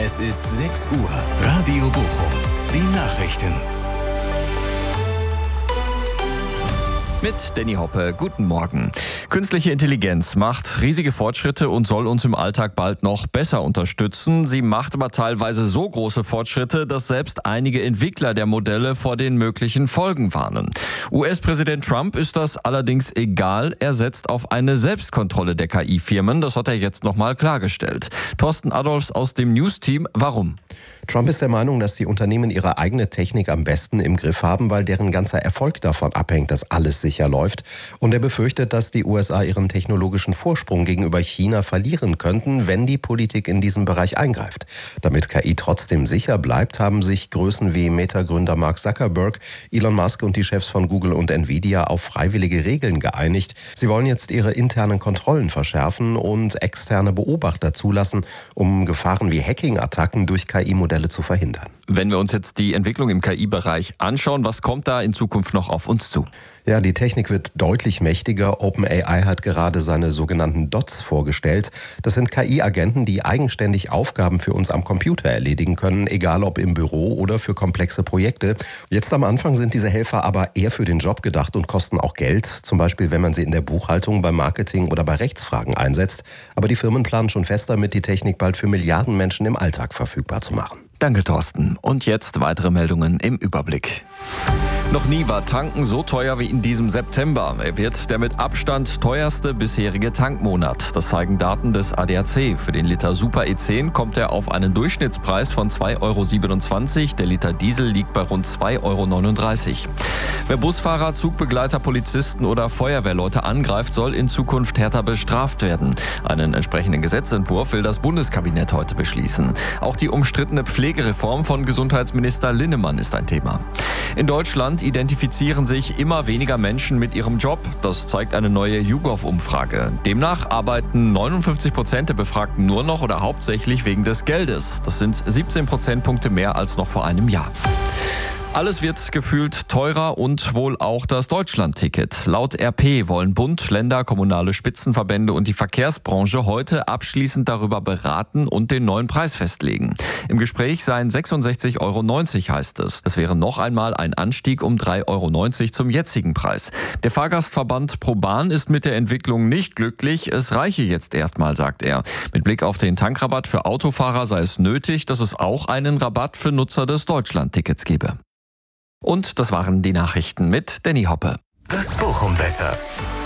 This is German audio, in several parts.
Es ist 6 Uhr. Radio Bochum. Die Nachrichten. Mit Danny Hoppe, guten Morgen. Künstliche Intelligenz macht riesige Fortschritte und soll uns im Alltag bald noch besser unterstützen. Sie macht aber teilweise so große Fortschritte, dass selbst einige Entwickler der Modelle vor den möglichen Folgen warnen. US-Präsident Trump ist das allerdings egal. Er setzt auf eine Selbstkontrolle der KI-Firmen. Das hat er jetzt nochmal klargestellt. Thorsten Adolfs aus dem News-Team. Warum? Trump ist der Meinung, dass die Unternehmen ihre eigene Technik am besten im Griff haben, weil deren ganzer Erfolg davon abhängt, dass alles sicher läuft. Und er befürchtet, dass die USA ihren technologischen Vorsprung gegenüber China verlieren könnten, wenn die Politik in diesem Bereich eingreift. Damit KI trotzdem sicher bleibt, haben sich Größen wie Meta-Gründer Mark Zuckerberg, Elon Musk und die Chefs von Google und Nvidia auf freiwillige Regeln geeinigt. Sie wollen jetzt ihre internen Kontrollen verschärfen und externe Beobachter zulassen, um Gefahren wie Hacking-Attacken durch KI-Modelle zu verhindern. Wenn wir uns jetzt die Entwicklung im KI-Bereich anschauen, was kommt da in Zukunft noch auf uns zu? Ja, die Technik wird deutlich mächtiger. OpenAI hat gerade seine sogenannten Dots vorgestellt. Das sind KI-Agenten, die eigenständig Aufgaben für uns am Computer erledigen können, egal ob im Büro oder für komplexe Projekte. Jetzt am Anfang sind diese Helfer aber eher für den Job gedacht und kosten auch Geld, zum Beispiel wenn man sie in der Buchhaltung, beim Marketing oder bei Rechtsfragen einsetzt. Aber die Firmen planen schon fest damit, die Technik bald für Milliarden Menschen im Alltag verfügbar zu machen. Danke, Thorsten. Und jetzt weitere Meldungen im Überblick. Noch nie war Tanken so teuer wie in diesem September. Er wird der mit Abstand teuerste bisherige Tankmonat. Das zeigen Daten des ADAC. Für den Liter Super E10 kommt er auf einen Durchschnittspreis von 2,27 €. Der Liter Diesel liegt bei rund 2,39 €. Wer Busfahrer, Zugbegleiter, Polizisten oder Feuerwehrleute angreift, soll in Zukunft härter bestraft werden. Einen entsprechenden Gesetzentwurf will das Bundeskabinett heute beschließen. Auch die umstrittene Pflegereform von Gesundheitsminister Linnemann ist ein Thema. In Deutschland identifizieren sich immer weniger Menschen mit ihrem Job. Das zeigt eine neue YouGov-Umfrage. Demnach arbeiten 59% der Befragten nur noch oder hauptsächlich wegen des Geldes. Das sind 17 Prozentpunkte mehr als noch vor einem Jahr. Alles wird gefühlt teurer und wohl auch das Deutschland-Ticket. Laut RP wollen Bund, Länder, kommunale Spitzenverbände und die Verkehrsbranche heute abschließend darüber beraten und den neuen Preis festlegen. Im Gespräch seien 66,90 € heißt es. Das wäre noch einmal ein Anstieg um 3,90 € zum jetzigen Preis. Der Fahrgastverband ProBahn ist mit der Entwicklung nicht glücklich. Es reiche jetzt erstmal, sagt er. Mit Blick auf den Tankrabatt für Autofahrer sei es nötig, dass es auch einen Rabatt für Nutzer des Deutschland-Tickets gebe. Und das waren die Nachrichten mit Danny Hoppe. Das Bochum-Wetter.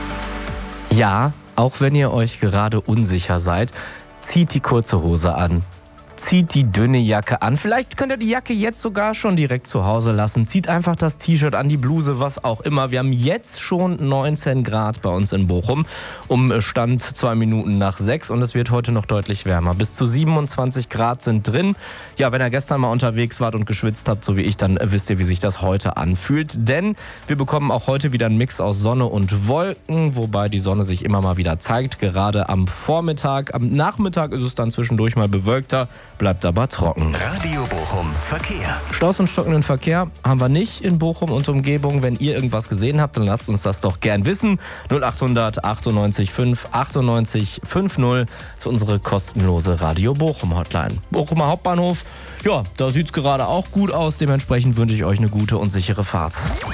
Ja, auch wenn ihr euch gerade unsicher seid, zieht die kurze Hose an. Zieht die dünne Jacke an. Vielleicht könnt ihr die Jacke jetzt sogar schon direkt zu Hause lassen. Zieht einfach das T-Shirt an, die Bluse, was auch immer. Wir haben jetzt schon 19 Grad bei uns in Bochum. Stand 2 Minuten nach 6 und es wird heute noch deutlich wärmer. Bis zu 27 Grad sind drin. Ja, wenn ihr gestern mal unterwegs wart und geschwitzt habt, so wie ich, dann wisst ihr, wie sich das heute anfühlt. Denn wir bekommen auch heute wieder einen Mix aus Sonne und Wolken, wobei die Sonne sich immer mal wieder zeigt. Gerade am Vormittag, am Nachmittag ist es dann zwischendurch mal bewölkter. Bleibt aber trocken. Radio Bochum Verkehr. Staus und stockenden Verkehr haben wir nicht in Bochum und Umgebung. Wenn ihr irgendwas gesehen habt, dann lasst uns das doch gern wissen. 0800 98 5 98 50 ist unsere kostenlose Radio Bochum Hotline. Bochumer Hauptbahnhof, ja, da sieht es gerade auch gut aus. Dementsprechend wünsche ich euch eine gute und sichere Fahrt.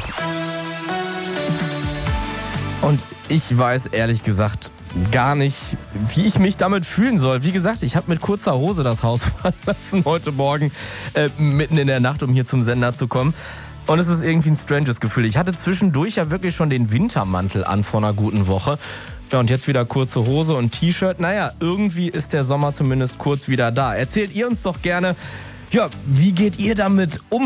Und ich weiß ehrlich gesagt gar nicht, wie ich mich damit fühlen soll. Wie gesagt, ich habe mit kurzer Hose das Haus verlassen heute Morgen, mitten in der Nacht, um hier zum Sender zu kommen. Und es ist irgendwie ein stranges Gefühl. Ich hatte zwischendurch ja wirklich schon den Wintermantel an vor einer guten Woche. Ja, und jetzt wieder kurze Hose und T-Shirt. Naja, irgendwie ist der Sommer zumindest kurz wieder da. Erzählt ihr uns doch gerne, ja, wie geht ihr damit um?